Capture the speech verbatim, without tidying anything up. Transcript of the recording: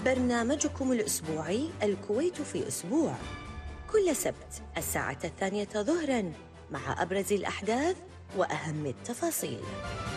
برنامجكم الأسبوعي الكويت في أسبوع، كل سبت الساعة الثانية ظهراً، مع أبرز الأحداث وأهم التفاصيل.